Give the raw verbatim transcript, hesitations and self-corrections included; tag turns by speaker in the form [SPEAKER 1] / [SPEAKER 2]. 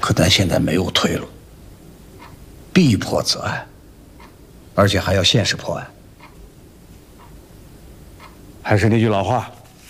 [SPEAKER 1] 可咱现在没有退路，必破此案，而且还要限时破案。
[SPEAKER 2] 还是那句老话，